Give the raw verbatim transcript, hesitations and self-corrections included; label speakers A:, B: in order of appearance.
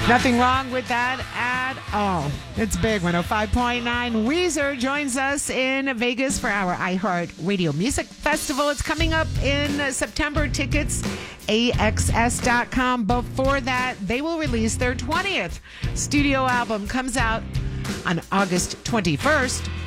A: Nothing wrong with that at all. It's big. one oh five point nine. Weezer joins us in Vegas for our iHeart Radio Music Festival. It's coming up in September. Tickets, A X S dot com. Before that, they will release their twentieth studio album. Comes out on August twenty-first.